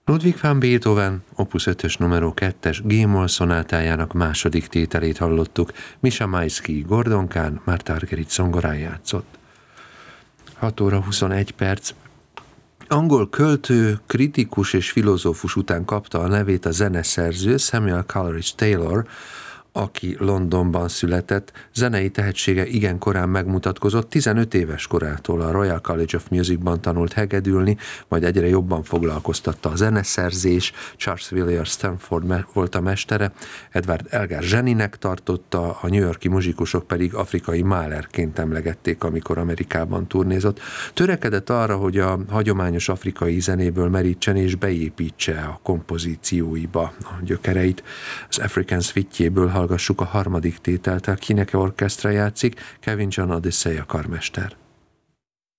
Ludwig van Beethoven, Opus 5-ös numero 2-es G-moll szonátájának második tételét hallottuk. Misha Maisky Gordonkán, Martha Argerich zongorán játszott. 6 óra 21 perc. Angol költő, kritikus és filozófus után kapta a nevét a zeneszerző Samuel Coleridge Taylor, aki Londonban született. Zenei tehetsége igen korán megmutatkozott, 15 éves korától a Royal College of Musicban tanult hegedülni, majd egyre jobban foglalkoztatta a zeneszerzés. Charles Villiers Stanford volt a mestere, Edward Elgar zseninek tartotta, a New York-i muzsikusok pedig afrikai Mahlerként emlegették, amikor Amerikában turnézott. Törekedett arra, hogy a hagyományos afrikai zenéből merítsen és beépítse a kompozícióiba a gyökereit. Az African Suite-jéből hallgassuk a harmadik tételt, a Kineke Orchestra játszik, Kevin John Odyssey a karmester.